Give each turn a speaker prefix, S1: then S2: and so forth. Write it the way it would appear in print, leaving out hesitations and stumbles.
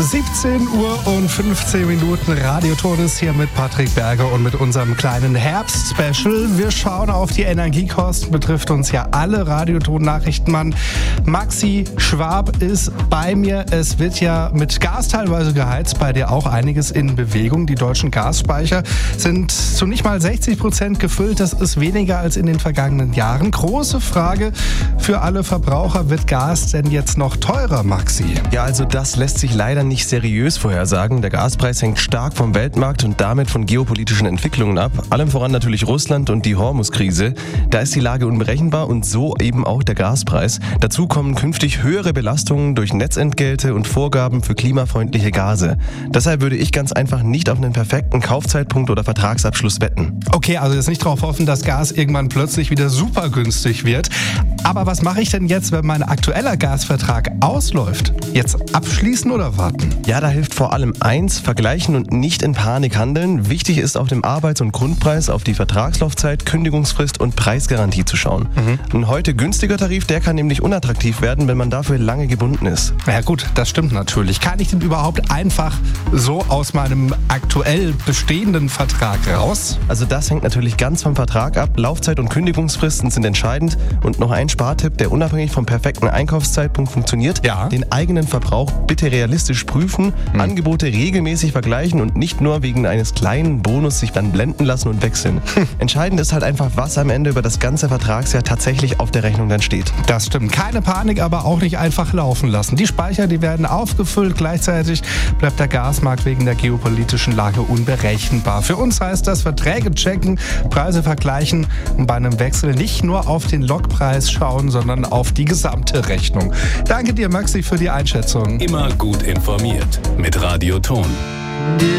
S1: 17 Uhr und 15 Minuten Radioton ist hier mit Patrick Berger und mit unserem kleinen Herbst-Special. Wir schauen auf die Energiekosten, betrifft uns ja alle. Radioton-Nachrichtenmann Maxi Schwab ist bei mir. Es wird ja mit Gas teilweise geheizt, bei dir auch einiges in Bewegung. Die deutschen Gasspeicher sind zu nicht mal 60% gefüllt. Das ist weniger als in den vergangenen Jahren. Große Frage für alle Verbraucher: Wird Gas denn jetzt noch teurer, Maxi?
S2: Ja, also das lässt sich leider nicht seriös vorhersagen. Der Gaspreis hängt stark vom Weltmarkt und damit von geopolitischen Entwicklungen ab. Allem voran natürlich Russland und die Hormuz-Krise. Da ist die Lage unberechenbar und so eben auch der Gaspreis. Dazu kommen künftig höhere Belastungen durch Netzentgelte und Vorgaben für klimafreundliche Gase. Deshalb würde ich ganz einfach nicht auf einen perfekten Kaufzeitpunkt oder Vertragsabschluss wetten.
S1: Okay, also jetzt nicht darauf hoffen, dass Gas irgendwann plötzlich wieder super günstig wird. Aber was mache ich denn jetzt, wenn mein aktueller Gasvertrag ausläuft? Jetzt abschließen oder warten?
S2: Ja, da hilft vor allem eins: vergleichen und nicht in Panik handeln. Wichtig ist, auf dem Arbeits- und Grundpreis, auf die Vertragslaufzeit, Kündigungsfrist und Preisgarantie zu schauen. Ein heute günstiger Tarif, der kann nämlich unattraktiv werden, wenn man dafür lange gebunden ist.
S1: Ja gut, das stimmt natürlich. Kann ich denn überhaupt einfach so aus meinem aktuell bestehenden Vertrag raus?
S2: Also das hängt natürlich ganz vom Vertrag ab. Laufzeit und Kündigungsfristen sind entscheidend. Und noch ein Spartipp, der unabhängig vom perfekten Einkaufszeitpunkt funktioniert:
S1: Ja.
S2: Den eigenen Verbrauch bitte realistisch prüfen, Angebote regelmäßig vergleichen und nicht nur wegen eines kleinen Bonus sich dann blenden lassen und wechseln. Entscheidend ist halt einfach, was am Ende über das ganze Vertragsjahr tatsächlich auf der Rechnung dann steht.
S1: Das stimmt. Keine Panik, aber auch nicht einfach laufen lassen. Die Speicher, die werden aufgefüllt. Gleichzeitig bleibt der Gasmarkt wegen der geopolitischen Lage unberechenbar. Für uns heißt das: Verträge checken, Preise vergleichen und bei einem Wechsel nicht nur auf den Lokpreis schauen, sondern auf die gesamte Rechnung. Danke dir, Maxi, für die Einschätzung.
S3: Immer gut informiert mit Radioton.